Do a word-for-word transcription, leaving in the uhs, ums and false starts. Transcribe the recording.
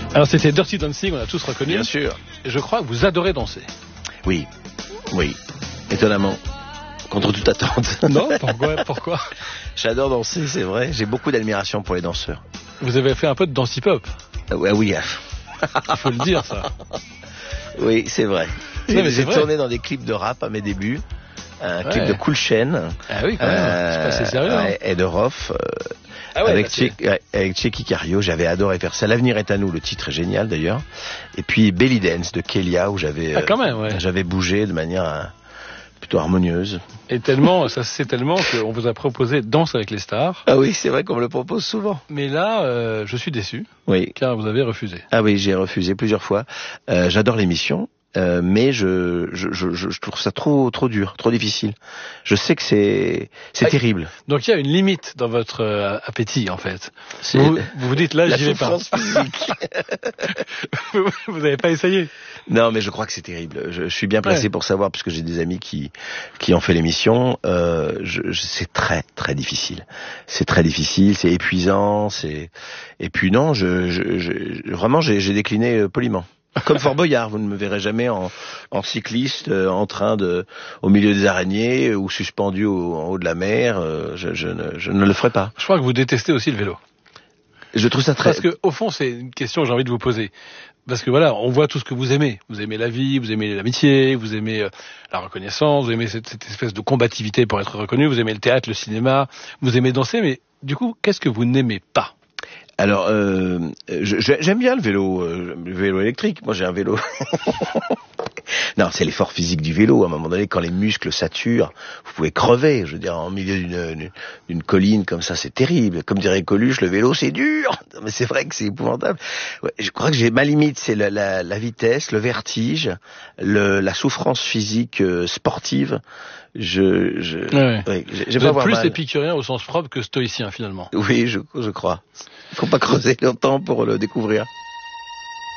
Alors c'était Dirty Dancing, on a tous reconnu. Bien sûr. Et je crois que vous adorez danser. Oui, oui, étonnamment, contre toute attente. Non, pourquoi, pourquoi J'adore danser, c'est vrai. J'ai beaucoup d'admiration pour les danseurs. Vous avez fait un peu de dance hip-hop. Ah ouais, oui. Il faut le dire, ça. Oui, c'est vrai. Non, mais J'ai c'est tourné vrai. dans des clips de rap à mes débuts. Un Ouais. clip de Cool Chain. Ah oui, quand même. Euh, C'est pas assez sérieux. Hein. Et de Roth. Euh, Ah ouais, avec, bah, c'est- Che, ouais, avec Checky Cario, j'avais adoré faire ça. L'avenir est à nous, le titre est génial d'ailleurs. Et puis Belly Dance de Kelia, où j'avais Ah, quand même, ouais. euh, j'avais bougé de manière euh, plutôt harmonieuse. Et tellement, ça c'est tellement qu'on vous a proposé Danse avec les stars. Ah oui, c'est vrai qu'on me le propose souvent. Mais là, euh, je suis déçu, Oui. car vous avez refusé. Ah oui, j'ai refusé plusieurs fois. Euh, j'adore l'émission. Euh, mais je, je, je, je trouve ça trop, trop dur, trop difficile. Je sais que c'est, c'est Ah, terrible. Donc il y a une limite dans votre euh, appétit, en fait. C'est Vous vous vous dites, là, la j'y vais pas. souffrance physique. Vous n'avez pas essayé. Non, mais je crois que c'est terrible. Je, je suis bien placé Ouais. pour savoir, parce que j'ai des amis qui, qui ont fait l'émission. Euh, je, je, c'est très, très difficile. C'est très difficile, c'est épuisant, c'est. Et puis non, je, je, je vraiment, j'ai, j'ai décliné euh, poliment. Comme Fort Boyard, vous ne me verrez jamais en, en cycliste, euh, en train de, au milieu des araignées, euh, ou suspendu au, en haut de la mer. Euh, je, je, ne, je ne le ferai pas. Je crois que vous détestez aussi le vélo. Je trouve ça très. Parce que, au fond, c'est une question que j'ai envie de vous poser. Parce que voilà, on voit tout ce que vous aimez. Vous aimez la vie, vous aimez l'amitié, vous aimez euh, la reconnaissance, vous aimez cette, cette espèce de combativité pour être reconnu, vous aimez le théâtre, le cinéma, vous aimez danser, mais du coup, qu'est-ce que vous n'aimez pas? Alors, euh, je- je- j'aime bien le vélo, euh, le vélo électrique. Moi, j'ai un vélo. Non, c'est l'effort physique du vélo. À un moment donné, quand les muscles saturent, vous pouvez crever. Je veux dire, en milieu d'une, d'une colline comme ça, c'est terrible. Comme dirait Coluche, le vélo, c'est dur. Mais c'est vrai que c'est épouvantable. Ouais, je crois que j'ai ma limite, c'est la, la, la vitesse, le vertige, le, la souffrance physique euh, sportive. Je, je, Ouais. ouais, j'ai- Vous j'ai pas êtes avoir plus mal. épicurien au sens propre que stoïcien, finalement. Oui, je, je crois. Faut pas creuser longtemps pour le découvrir.